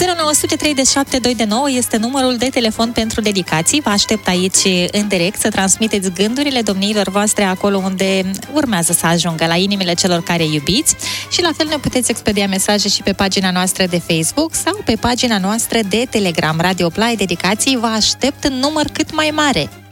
093729 este numărul de telefon pentru dedicații. Vă aștept aici în direct să transmiteți gândurile domniilor voastre acolo unde urmează să ajungă, la inimile celor care iubiți. Și la fel ne puteți expedia mesaje și pe pagina noastră de Facebook sau pe pagina noastră de Telegram. Radio Play Dedicații vă aștept în număr cât mai mare.